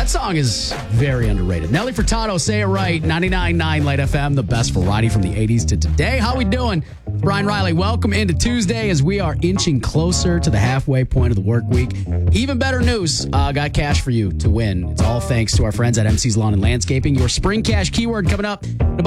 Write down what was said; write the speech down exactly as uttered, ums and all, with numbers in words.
That song is very underrated. Nelly Furtado, Say It Right, ninety-nine point nine Light F M, the best variety from the eighties to today. How we doing? Brian Riley, welcome into Tuesday as we are inching closer to the halfway point of the work week. Even better news, uh, got cash for you to win. It's all thanks to our friends at M C's Lawn and Landscaping. Your spring cash keyword coming up in about